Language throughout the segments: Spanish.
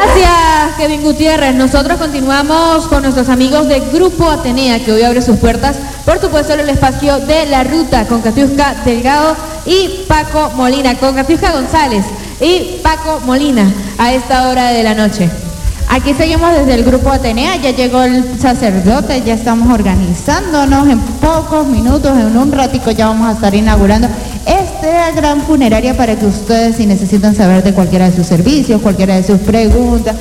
Gracias, Kevin Gutiérrez. Nosotros continuamos con nuestros amigos de Grupo Atenea, que hoy abre sus puertas, por supuesto, en el espacio de La Ruta, con Katiuska Delgado y Paco Molina, con Katiuska González y Paco Molina, a esta hora de la noche. Aquí seguimos desde el Grupo Atenea, ya llegó el sacerdote, ya estamos organizándonos en pocos minutos, en un ratico ya vamos a estar inaugurando esta gran funeraria para que ustedes, si necesitan saber de cualquiera de sus servicios, cualquiera de sus preguntas,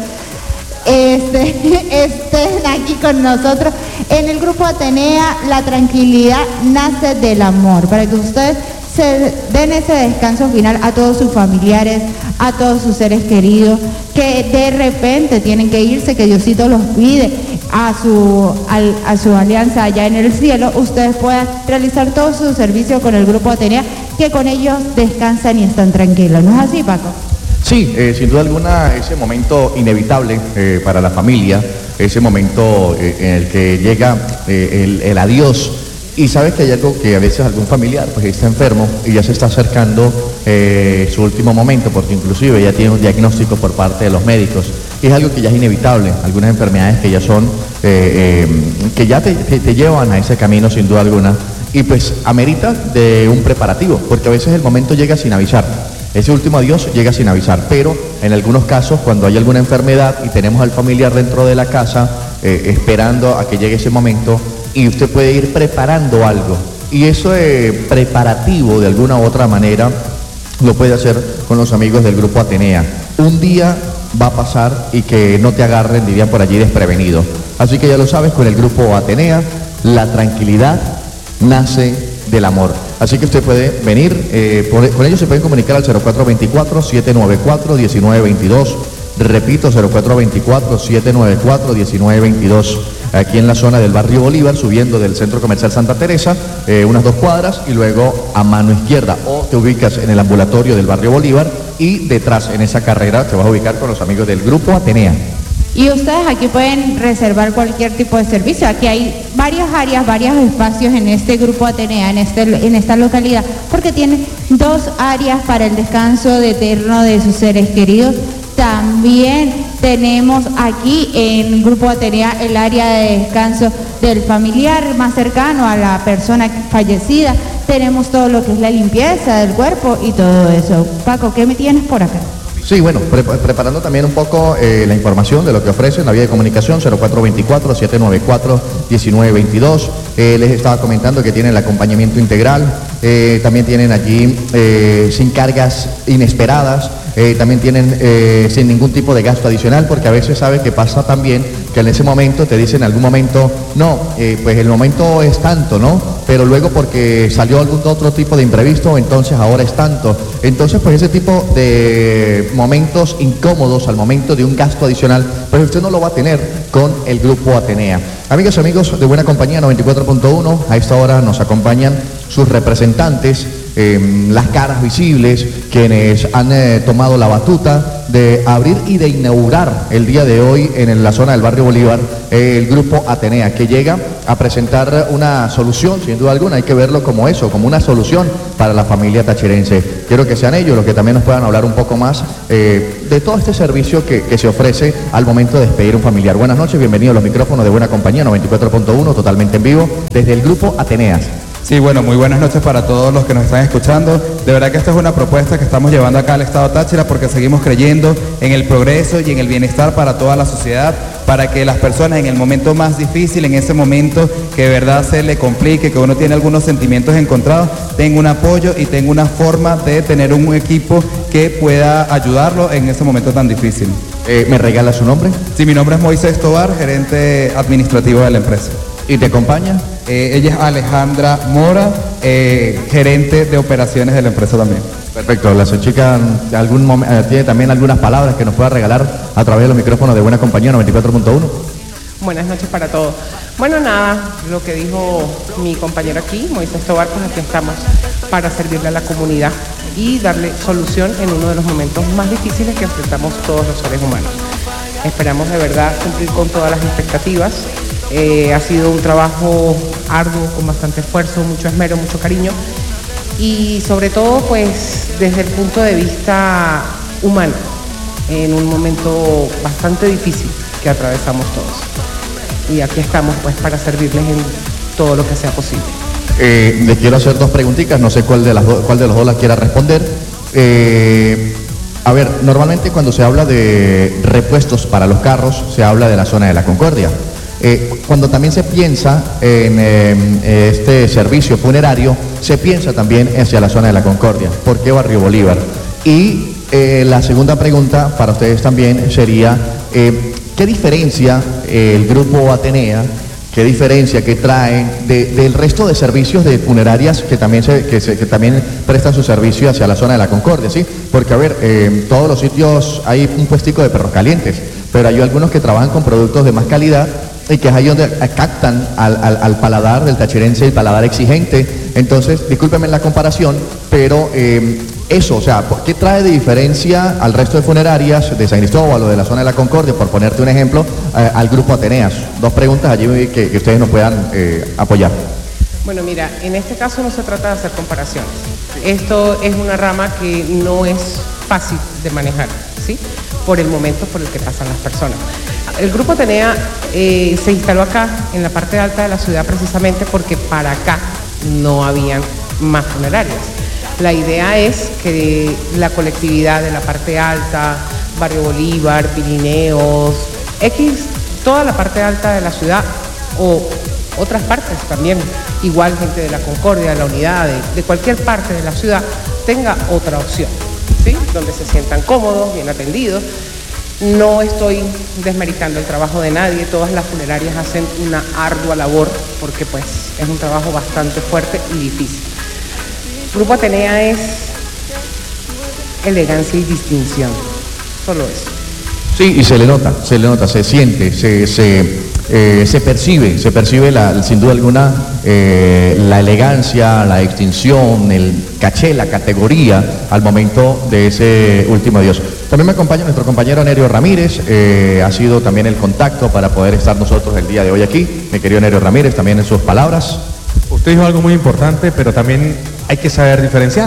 estén aquí con nosotros. En el Grupo Atenea, la tranquilidad nace del amor, para que ustedes se den ese descanso final a todos sus familiares, a todos sus seres queridos, que de repente tienen que irse, que Diosito los pide a su alianza allá en el cielo, ustedes puedan realizar todo su servicio con el Grupo Atenea, que con ellos descansan y están tranquilos. ¿No es así, Paco? Sí, sin duda alguna, ese momento inevitable para la familia, ese momento en el que llega el adiós. Y sabes que hay algo que a veces algún familiar pues está enfermo y ya se está acercando su último momento, porque inclusive ya tiene un diagnóstico por parte de los médicos. Y es algo que ya es inevitable, algunas enfermedades que ya son, que ya te llevan a ese camino sin duda alguna. Y pues amerita de un preparativo, porque a veces el momento llega sin avisar. Ese último adiós llega sin avisar, pero en algunos casos, cuando hay alguna enfermedad y tenemos al familiar dentro de la casa, esperando a que llegue ese momento, y usted puede ir preparando algo. Y eso preparativo, de alguna u otra manera, lo puede hacer con los amigos del Grupo Atenea. Un día va a pasar y que no te agarren, dirían por allí, desprevenido. Así que ya lo sabes, con el Grupo Atenea, la tranquilidad nace del amor. Así que usted puede venir, con ellos se pueden comunicar al 0424-794-1922. Repito, 0424-794-1922. Aquí en la zona del barrio Bolívar, subiendo del Centro Comercial Santa Teresa, unas 2 cuadras, y luego a mano izquierda, o te ubicas en el ambulatorio del barrio Bolívar, y detrás en esa carrera te vas a ubicar con los amigos del Grupo Atenea. Y ustedes aquí pueden reservar cualquier tipo de servicio. Aquí hay varias áreas, varios espacios en este Grupo Atenea, en esta localidad, porque tiene 2 áreas para el descanso eterno de sus seres queridos. También tenemos aquí en Grupo Atenea el área de descanso del familiar más cercano a la persona fallecida. Tenemos todo lo que es la limpieza del cuerpo y todo eso. Paco, ¿qué me tienes por acá? Sí, bueno, preparando también un poco la información de lo que ofrecen la vía de comunicación, 0424-794-1922. Les estaba comentando que tienen el acompañamiento integral, también tienen allí sin cargas inesperadas, también tienen sin ningún tipo de gasto adicional, porque a veces sabe que pasa también que en ese momento te dicen en algún momento, no, pues el momento es tanto, ¿no? Pero luego porque salió algún otro tipo de imprevisto, entonces ahora es tanto. Entonces, pues ese tipo de momentos incómodos al momento de un gasto adicional, pues usted no lo va a tener con el Grupo Atenea. Amigas y amigos de Buena Compañía 94.1, a esta hora nos acompañan sus representantes, las caras visibles, quienes han tomado la batuta de abrir y de inaugurar el día de hoy en la zona del barrio Bolívar el Grupo Atenea, que llega a presentar una solución, sin duda alguna. Hay que verlo como eso, como una solución para la familia tachirense. Quiero que sean ellos los que también nos puedan hablar un poco más de todo este servicio que se ofrece al momento de despedir un familiar. Buenas noches, bienvenidos a los micrófonos de Buena Compañía 94.1, totalmente en vivo, desde el Grupo Ateneas. Sí, bueno, muy buenas noches para todos los que nos están escuchando. De verdad que esta es una propuesta que estamos llevando acá al Estado Táchira, porque seguimos creyendo en el progreso y en el bienestar para toda la sociedad, para que las personas en el momento más difícil, en ese momento que de verdad se le complique, que uno tiene algunos sentimientos encontrados, tenga un apoyo y tenga una forma de tener un equipo que pueda ayudarlo en ese momento tan difícil. ¿Me regala su nombre? Sí, mi nombre es Moisés Tobar, gerente administrativo de la empresa. ¿Y te acompaña? Ella es Alejandra Mora, gerente de operaciones de la empresa también. Perfecto, la chica tiene también algunas palabras que nos pueda regalar a través de los micrófonos de Buena Compañía 94.1. Buenas noches para todos. Bueno, nada, lo que dijo mi compañero aquí, Moisés Tobar, pues aquí estamos para servirle a la comunidad y darle solución en uno de los momentos más difíciles que enfrentamos todos los seres humanos. Esperamos de verdad cumplir con todas las expectativas. Ha sido un trabajo arduo, con bastante esfuerzo, mucho esmero, mucho cariño y sobre todo pues desde el punto de vista humano. en un momento bastante difícil que atravesamos todos. Y aquí estamos pues para servirles en todo lo que sea posible. Le quiero hacer dos preguntitas, no sé cuál de los dos la quiera responder. A ver, normalmente cuando se habla de repuestos para los carros, se habla de la zona de la Concordia. Cuando también se piensa en este servicio funerario, se piensa también hacia la zona de la Concordia. ¿Por qué Barrio Bolívar? Y la segunda pregunta para ustedes también sería, ¿qué diferencia el Grupo Atenea, qué diferencia que trae del resto de servicios de funerarias que también prestan su servicio hacia la zona de la Concordia, ¿sí? Porque, a ver, en todos los sitios hay un puestico de perros calientes, pero hay algunos que trabajan con productos de más calidad y que es ahí donde captan al paladar del tachirense, el paladar exigente. Entonces, discúlpenme la comparación, pero eso, o sea, ¿qué trae de diferencia al resto de funerarias de San Cristóbal o de la zona de la Concordia, por ponerte un ejemplo, al Grupo Ateneas? Dos preguntas allí que ustedes nos puedan apoyar. Bueno, mira, en este caso no se trata de hacer comparaciones. Esto es una rama que no es fácil de manejar, ¿sí? Por el momento por el que pasan las personas. El Grupo Atenea se instaló acá, en la parte alta de la ciudad, precisamente porque para acá no habían más funerarias. La idea es que la colectividad de la parte alta, Barrio Bolívar, Pirineos, toda la parte alta de la ciudad o otras partes también, igual gente de la Concordia, de la Unidad, de cualquier parte de la ciudad, tenga otra opción, ¿sí? Donde se sientan cómodos, bien atendidos. No estoy desmeritando el trabajo de nadie, todas las funerarias hacen una ardua labor porque pues es un trabajo bastante fuerte y difícil. Grupo Atenea es elegancia y distinción, solo eso. Sí, y se le nota, se siente, se percibe sin duda alguna la elegancia, la distinción, el caché, la categoría al momento de ese último adiós. También me acompaña nuestro compañero Nerio Ramírez, ha sido también el contacto para poder estar nosotros el día de hoy aquí. Mi querido Nerio Ramírez, también en sus palabras. Usted dijo algo muy importante, pero también hay que saber diferenciar,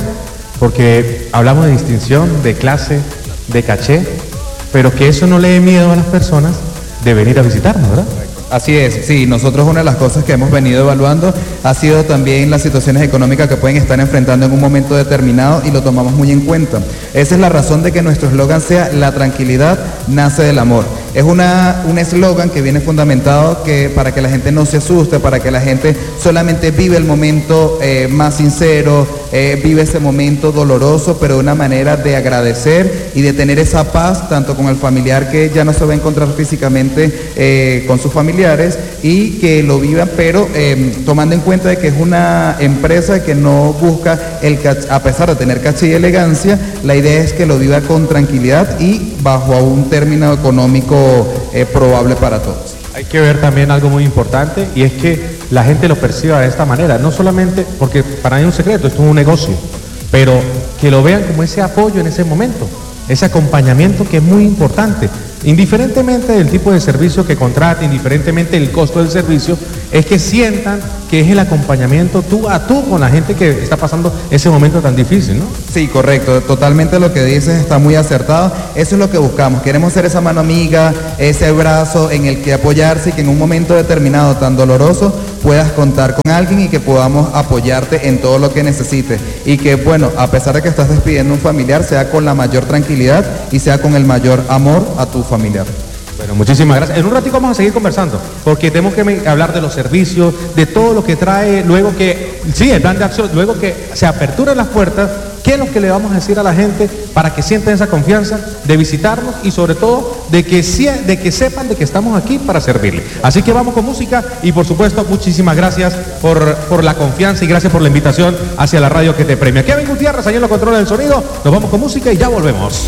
porque hablamos de distinción, de clase, de caché, pero que eso no le dé miedo a las personas de venir a visitarnos, ¿verdad? Así es, sí, nosotros una de las cosas que hemos venido evaluando ha sido también las situaciones económicas que pueden estar enfrentando en un momento determinado y lo tomamos muy en cuenta. Esa es la razón de que nuestro eslogan sea "La tranquilidad nace del amor". Es un eslogan que viene fundamentado para que la gente no se asuste, para que la gente solamente vive el momento más sincero, vive ese momento doloroso, pero de una manera de agradecer y de tener esa paz, tanto con el familiar que ya no se va a encontrar físicamente con sus familiares, y que lo vivan, pero tomando en cuenta de que es una empresa que no busca, a pesar de tener caché y elegancia, la idea es que lo viva con tranquilidad y bajo un término económico probable para todos. Hay que ver también algo muy importante, y es que la gente lo perciba de esta manera, no solamente porque para mí es un secreto, esto es un negocio, pero que lo vean como ese apoyo en ese momento, ese acompañamiento que es muy importante, indiferentemente del tipo de servicio que contrate, indiferentemente del costo del servicio, es que sientan que es el acompañamiento tú a tú con la gente que está pasando ese momento tan difícil, ¿no? Sí, correcto, totalmente lo que dices está muy acertado. Eso es lo que buscamos, queremos ser esa mano amiga, ese brazo en el que apoyarse, y que en un momento determinado tan doloroso puedas contar con alguien y que podamos apoyarte en todo lo que necesites, y que, bueno, a pesar de que estás despidiendo a un familiar, sea con la mayor tranquilidad y sea con el mayor amor a tu familiar. Bueno, muchísimas gracias. En un ratito vamos a seguir conversando, porque tenemos que hablar de los servicios, de todo lo que trae, luego que, sí, el plan de acción, luego que se aperturan las puertas, qué es lo que le vamos a decir a la gente para que sientan esa confianza de visitarnos, y sobre todo de que sepan de que estamos aquí para servirle. Así que vamos con música, y por supuesto muchísimas gracias por la confianza y gracias por la invitación hacia la radio que te premia. Kevin Gutiérrez, ahí en los controles del sonido. Nos vamos con música y ya volvemos.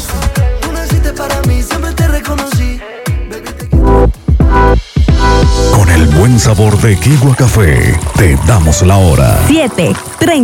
Con el buen sabor de Kigua Café, te damos la hora. 7:30.